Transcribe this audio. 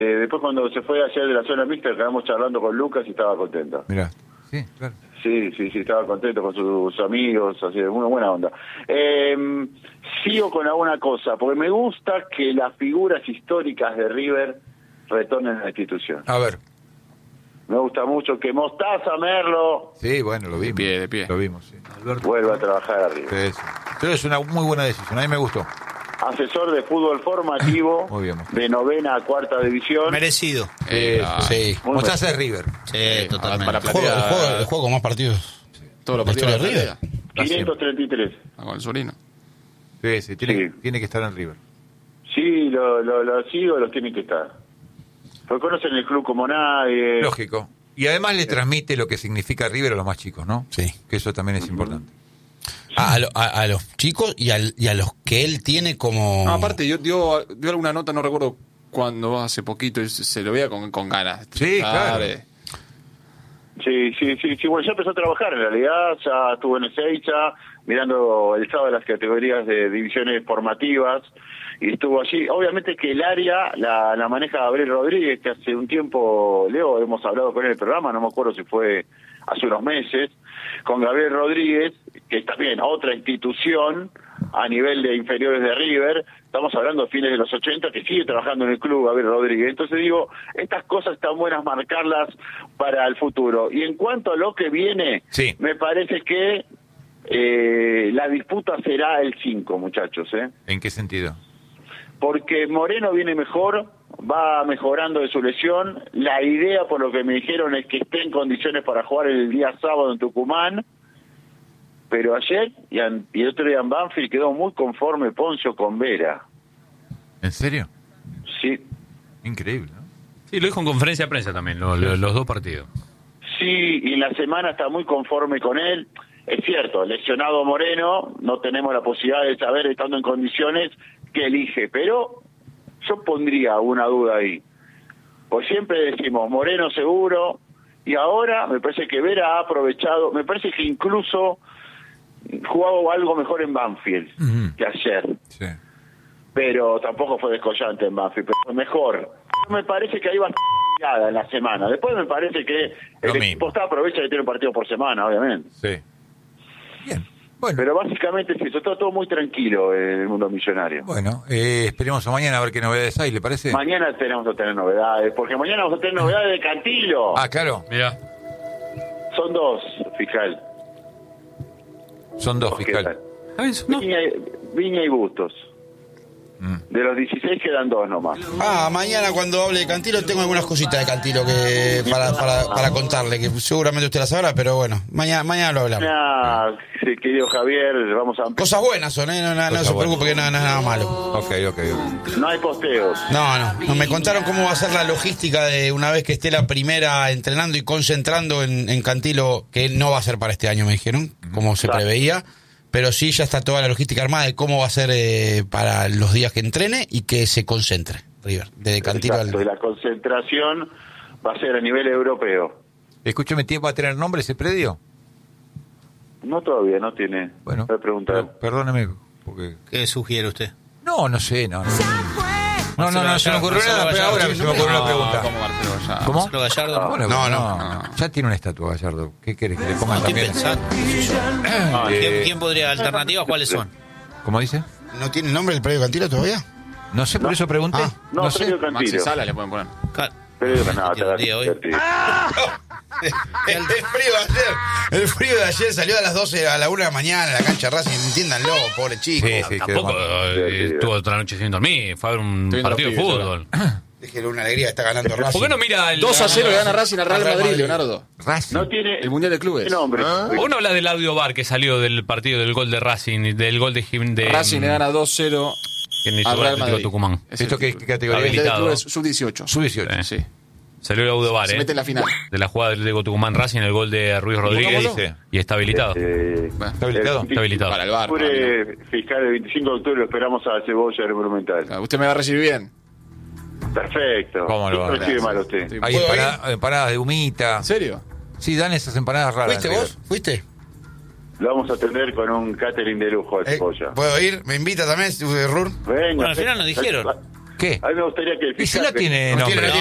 Después cuando se fue ayer de la zona mixta, quedamos charlando con Lucas y estaba contento. Mirá, sí, claro. Sí, estaba contento con sus amigos, así de una buena onda. Sigo con alguna cosa, porque me gusta que las figuras históricas de River retornen a la institución. A ver. Me gusta mucho que Mostaza Merlo... Sí, bueno, lo vimos. De pie. Lo vimos, sí. Alberto. Vuelva a trabajar a River. Sí. Pero es una muy buena decisión, a mí me gustó. Asesor de fútbol formativo Muy bien. de 9ª a 4ª división. Merecido. Sí. Mostaza de River. Sí, totalmente. Para El juego con más partidos. todos los ¿La partidos historia de de River? 533. con el Solino. Sí, tiene que estar en River. Sí, lo sigo, los tienen que estar. Porque conocen el club como nadie. Lógico. Y además le transmite lo que significa River a los más chicos, ¿no? Sí. Que eso también es importante. A los chicos y a los que él tiene como... No, aparte, dio alguna nota, no recuerdo cuándo, hace poquito, y se lo veía con ganas. Sí, claro. Sí, bueno, ya empezó a trabajar en realidad, ya estuvo en Ezeiza, mirando el estado de las categorías de divisiones formativas, y estuvo allí. Obviamente que el área la maneja Gabriel Rodríguez, que hace un tiempo, Leo, hemos hablado con él en el programa, no me acuerdo si fue hace unos meses, con Gabriel Rodríguez, que es también otra institución a nivel de inferiores de River. Estamos hablando de fines de los 80, que sigue trabajando en el club Gabriel Rodríguez. Entonces digo, estas cosas están buenas marcarlas para el futuro. Y en cuanto a lo que viene, sí, me parece que la disputa será el 5, muchachos. ¿En qué sentido? Porque Moreno viene mejor, va mejorando de su lesión. La idea, por lo que me dijeron, es que esté en condiciones para jugar el día sábado en Tucumán. Pero ayer y el otro día en Banfield quedó muy conforme Poncio con Vera. ¿En serio? Sí. Increíble, ¿no? Sí, lo dijo en conferencia de prensa también, los dos partidos. Sí, y la semana está muy conforme con él. Es cierto, lesionado Moreno, no tenemos la posibilidad de saber, estando en condiciones, qué elige. Pero yo pondría una duda ahí. Pues siempre decimos, Moreno seguro, y ahora me parece que Vera ha aprovechado, me parece que incluso jugaba algo mejor en Banfield que ayer. Sí. Pero tampoco fue descollante en Banfield, pero mejor. Me parece que ahí va mirada en la semana. Después me parece que el equipo aprovecha que tiene un partido por semana, obviamente. Sí. Bien. Bueno. Pero básicamente es eso, está todo muy tranquilo en el mundo millonario. Bueno, esperemos a mañana a ver qué novedades hay, ¿le parece? Mañana tenemos que tener novedades, porque mañana vamos a tener novedades de Cantilo. Ah, claro. Mirá. Son dos, fiscal. Son dos, fiscal. Viña y Bustos. De los 16 quedan dos nomás. Mañana cuando hable de Cantilo tengo algunas cositas de Cantilo que para contarle, que seguramente usted las sabrá, pero bueno, mañana lo hablamos. Sí, querido Javier, vamos a... Cosas buenas son, no se preocupe que no es nada malo. Ok. No hay posteos. No, me contaron cómo va a ser la logística de una vez que esté la primera entrenando y concentrando en Cantilo, que no va a ser para este año, me dijeron, como se preveía. Pero sí, ya está toda la logística armada de cómo va a ser para los días que entrene y que se concentre, River, desde Cantilo al... Y la concentración va a ser a nivel europeo. Escúcheme, ¿va a tener nombre ese predio? No, todavía no tiene. Bueno, voy a preguntar. Perdóneme, porque... ¿Qué sugiere usted? No sé, no, se me ocurrió nada, pero ahora se me ocurrió una pregunta. ¿Cómo? ¿Marcelo Gallardo? Bueno, no. Ya tiene una estatua Gallardo. ¿Qué querés que le pongan Estoy también? pensando. ¿Quién podría? ¿Alternativas cuáles son? ¿Cómo dice? ¿No tiene nombre el predio Cantilo todavía? No sé, por eso pregunté. No sé. Cantilo. Maxi Sala le pueden poner. El frío de ayer salió a las 12 a la 1 de la mañana en la cancha Racing, entiéndanlo, pobre chico. Sí, Tampoco estuvo otra noche sin dormir, fue a ver un partido de fútbol. Déjele una alegría, está ganando Racing. ¿Por qué no mira el 2-0 le gana Racing al Real Madrid, Leonardo. Racing. No tiene El Mundial de Clubes. nombre. ¿Por qué no habla del audio bar que salió del partido del gol de Racing, del gol de Racing le gana 2-0 al Real Madrid. Tucumán? ¿Esto qué categoría? El Mundial de Habilitado. Clubes sub-18. Sub-18. Sí. Salió el audio bar, Se mete en la final. de la jugada del Atlético Tucumán Racing, el gol de Ruiz Rodríguez. dice? Y está habilitado. ¿Está habilitado? Está habilitado. Para el bar. Fiscal, el 25 de octubre lo esperamos a Cebolla en el Monumental. Usted me va a recibir bien. Perfecto. ¿Cómo lo va a recibe mal usted? Sí. Hay empanadas de humita. ¿En serio? Sí, dan esas empanadas raras. ¿Fuiste vos? ¿Fuiste? Lo vamos a atender con un catering de lujo a Cebolla. ¿Puedo ir? ¿Me invita también, Rur? Venga. Bueno, al final nos dijeron. ¿Qué? A mí me gustaría que el ¿Y si fiscal... no tiene No nombre? tiene